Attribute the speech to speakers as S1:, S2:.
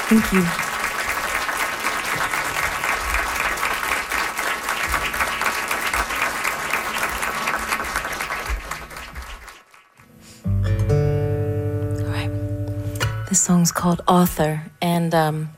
S1: Thank you. All right. This song's called Author, and